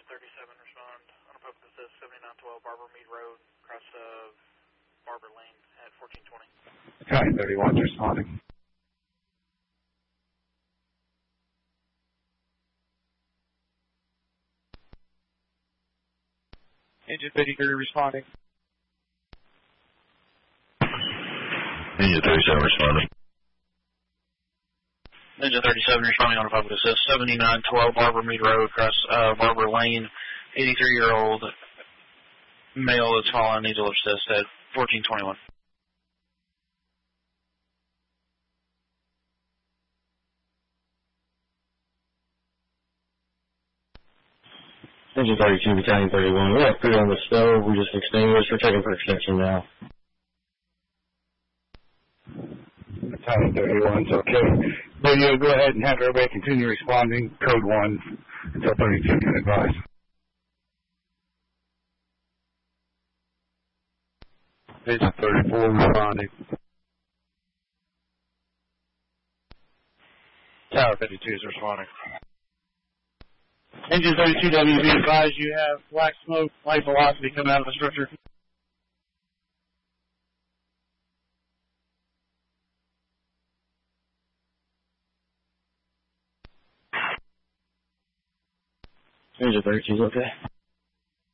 37, respond on a public assist 7912 Barber Mead Road, across Barber Lane at 1420. County 31 responding. Engine 53 responding. Engine 37 responding. Engine 37 responding on a public assist 7912 Barber Mead Road, across Barber Lane. 83-year-old male that's fallen, needs a lift assist at 1421. Engine 32, Battalion 31. We have food on the stove. We just extinguished. We're checking for extension now. Battalion 31, it's okay. Radio, go ahead and have everybody continue responding. Code 1 until 32 can advise. Engine 34 responding. Tower 52 is responding. Engine 32, WB advised you have black smoke, light velocity coming out of the structure. Engine 32 is okay.